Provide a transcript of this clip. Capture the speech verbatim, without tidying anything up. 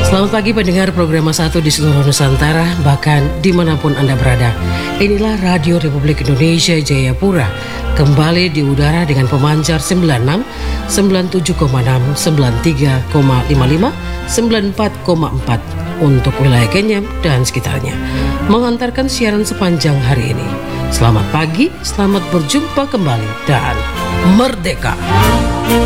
Selamat pagi pendengar program satu di seluruh Nusantara, bahkan dimanapun Anda berada. Inilah Radio Republik Indonesia Jayapura, kembali di udara dengan pemancar sembilan puluh enam, sembilan puluh tujuh koma enam, sembilan puluh tiga koma lima lima, sembilan puluh empat koma empat untuk wilayah Kenyam dan sekitarnya, mengantarkan siaran sepanjang hari ini. Selamat pagi, selamat berjumpa kembali, dan merdeka!